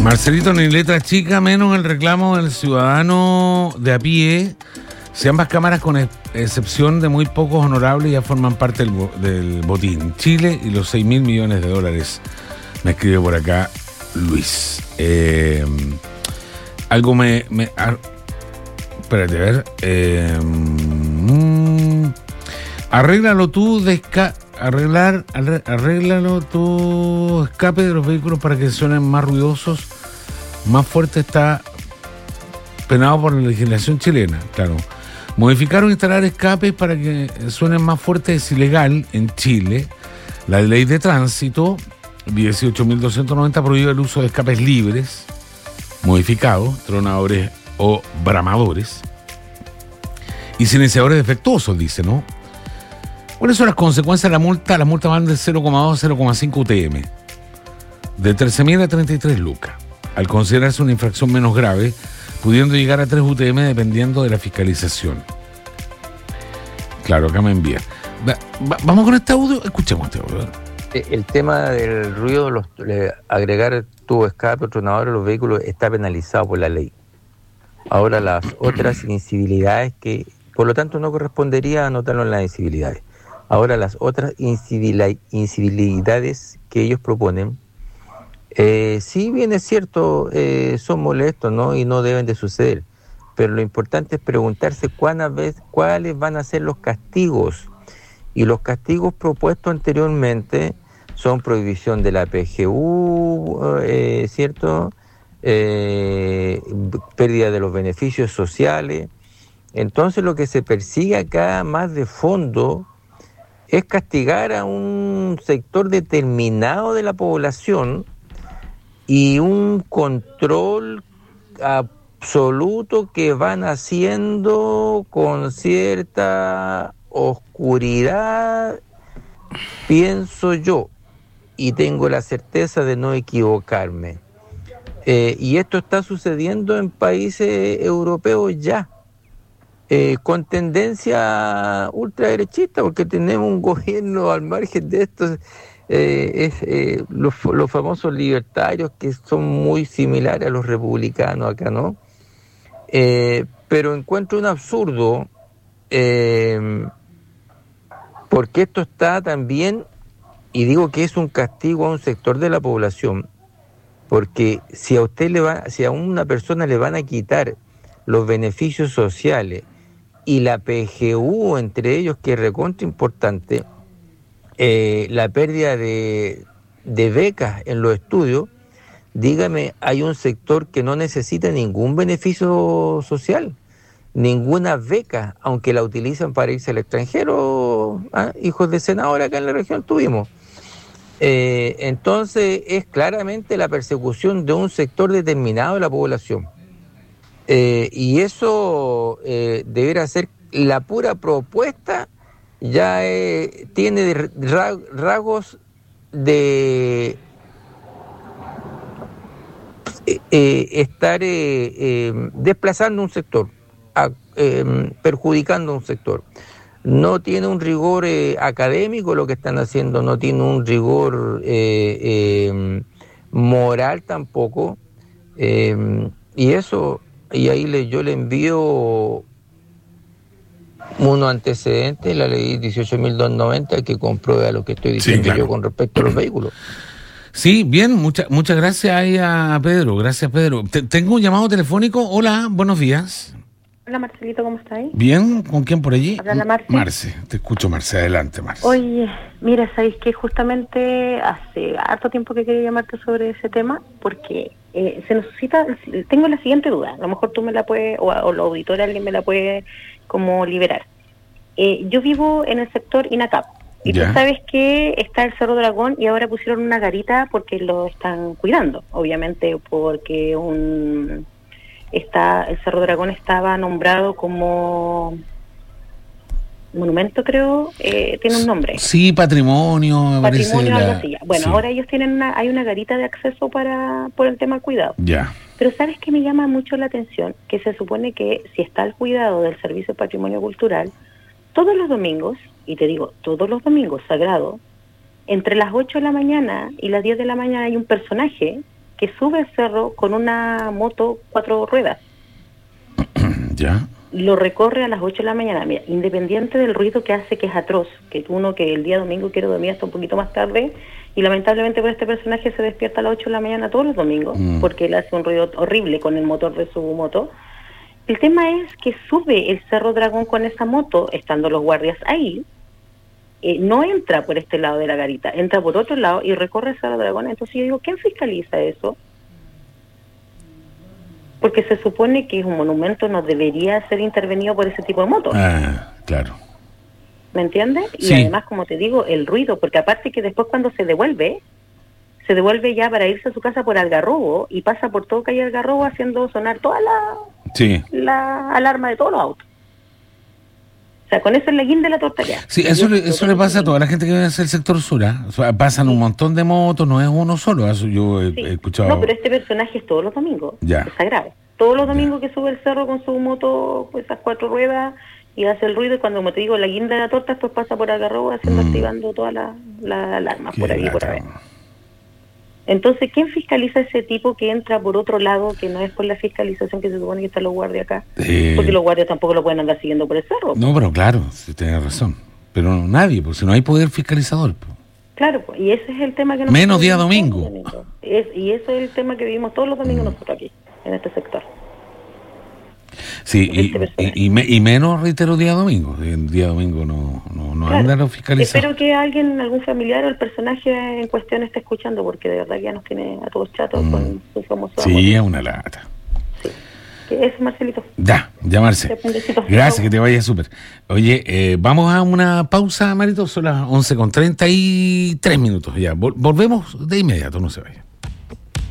Marcelito, ni letra chica, menos el reclamo del ciudadano de a pie. Si ambas cámaras, con excepción de muy pocos honorables, ya forman parte del botín. Chile y los 6.000 millones de dólares. Me escribe por acá Luis. Algo espérate, a ver. Arréglalo tú arréglalo tu escape de los vehículos para que suenen más ruidosos, más fuerte. Está penado por la legislación chilena, claro. Modificar o instalar escapes para que suenen más fuertes es ilegal en Chile. La ley de tránsito 18.290 prohíbe el uso de escapes libres, modificados, tronadores o bramadores y silenciadores defectuosos, dice, ¿no? ¿Cuáles son las consecuencias de la multa? Las multas van de 0,2 a 0,5 UTM, de 13.000 a 33 lucas, al considerarse una infracción menos grave, pudiendo llegar a 3 UTM dependiendo de la fiscalización. Claro, acá me envía. Vamos con este audio, escuchemos este audio. El tema del ruido, agregar tubo escape o tronador a los vehículos está penalizado por la ley. Ahora las otras incivilidades que, por lo tanto, no correspondería anotarlo en las incivilidades. Ahora las otras incivilidades que ellos proponen, si bien es cierto, son molestos, ¿no? Y no deben de suceder. Pero lo importante es preguntarse cuáles van a ser los castigos. Y los castigos propuestos anteriormente son prohibición de la PGU, ¿cierto? Pérdida de los beneficios sociales. Entonces lo que se persigue acá más de fondo es castigar a un sector determinado de la población y un control absoluto que van haciendo con cierta oscuridad, pienso yo, y tengo la certeza de no equivocarme. Y esto está sucediendo en países europeos ya, con tendencia ultraderechista, porque tenemos un gobierno al margen de estos, los famosos libertarios, que son muy similares a los republicanos acá, ¿no? Pero encuentro un absurdo, porque esto está también, y digo que es un castigo a un sector de la población, porque si a una persona le van a quitar los beneficios sociales y la PGU, entre ellos, que es recontra importante, la pérdida de becas en los estudios, dígame, hay un sector que no necesita ningún beneficio social, ninguna beca, aunque la utilizan para irse al extranjero. Hijos de senador acá en la región tuvimos. Entonces es claramente la persecución de un sector determinado de la población. Y eso deberá ser la pura propuesta, ya tiene rasgos de estar desplazando un sector, perjudicando un sector. No tiene un rigor académico lo que están haciendo, no tiene un rigor moral tampoco, y eso, y ahí yo le envío unos antecedentes, la ley 18.290, que comprueba lo que estoy diciendo, sí, claro, yo con respecto a los vehículos. Sí, bien, muchas gracias ahí a Pedro. Gracias, Pedro. Tengo un llamado telefónico. Hola, buenos días. Hola, Marcelito, ¿cómo estáis? Bien, ¿con quién por allí? Habla la Marce. Marce, te escucho, Marce, adelante, Marce. Oye, mira, sabéis que justamente hace harto tiempo que quería llamarte sobre ese tema, porque se necesita, tengo la siguiente duda, a lo mejor tú me la puedes, o los auditores, alguien me la puede como liberar. Yo vivo en el sector INACAP, y ya, tú sabes que está el Cerro Dragón y ahora pusieron una garita porque lo están cuidando, obviamente porque el Cerro Dragón estaba nombrado como monumento, creo, tiene un nombre. Sí, patrimonio, algo así. Bueno, sí. Ahora ellos hay una garita de acceso por el tema del cuidado. Ya. Pero ¿sabes qué me llama mucho la atención? Que se supone que si está al cuidado del Servicio de Patrimonio Cultural, todos los domingos, y te digo, todos los domingos sagrados, entre las 8 de la mañana y las 10 de la mañana hay un personaje que sube el cerro con una moto 4 ruedas. Ya. Lo recorre a las 8 de la mañana. Mira, independiente del ruido que hace, que es atroz, que uno que el día domingo quiere dormir hasta un poquito más tarde, y lamentablemente por este personaje se despierta a las 8 de la mañana todos los domingos, porque él hace un ruido horrible con el motor de su moto. El tema es que sube el Cerro Dragón con esa moto, estando los guardias ahí, no entra por este lado de la garita, entra por otro lado y recorre el Cerro Dragón. Entonces yo digo, ¿quién fiscaliza eso? Porque se supone que es un monumento, no debería ser intervenido por ese tipo de motos. Ah, claro. ¿Me entiendes? Sí. Y además, como te digo, el ruido, porque aparte que después cuando se devuelve ya para irse a su casa por Algarrobo y pasa por todo calle Algarrobo haciendo sonar toda la alarma de todos los autos. O sea, con eso es la guinda de la torta ya. Sí, eso le pasa a toda la gente que vive en el sector sur. O sea, pasan un montón de motos, no es uno solo. Eso yo he escuchado. No, pero este personaje es todos los domingos. Ya. Es sagrado. Todos los domingos que sube el cerro con su moto, pues esas 4 ruedas, y hace el ruido, y cuando, como te digo, la guinda de la torta, después pasa por Algarrobo activando todas las alarmas por ahí y por ahí. Entonces, ¿quién fiscaliza a ese tipo que entra por otro lado, que no es por la fiscalización que se supone que están los guardias acá? Porque los guardias tampoco lo pueden andar siguiendo por el cerro. No, pero claro, sí tienes razón. Pero nadie, porque si no hay poder fiscalizador. Claro, y ese es el tema que menos día domingo. Y ese es el tema que vivimos todos los domingos nosotros aquí, en este sector. Sí, y menos, reitero, día domingo. El día domingo no claro. Andan los fiscalizados. Espero que alguien, algún familiar o el personaje en cuestión esté escuchando, porque de verdad ya nos tiene a todos chatos con su famoso amor. Sí, es una lata. Sí. Eso, Marcelito. Ya Marce. Gracias, que te vaya súper. Oye, vamos a una pausa, Marito. Son las 11:33 minutos. Ya, volvemos de inmediato, no se vaya.